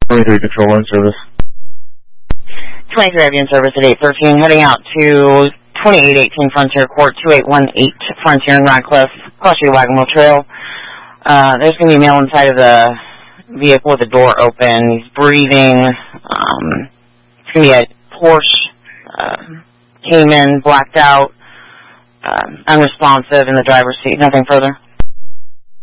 23 Control Line Service. 23 Avian Service at 813, heading out to 2818 Frontier Court, 2818 Frontier in Radcliffe, across your Wagon Wheel Trail. There's going to be a male inside of the vehicle with the door open. He's breathing. It's going to be a Porsche Cayman, blacked out, unresponsive in the driver's seat. Nothing further.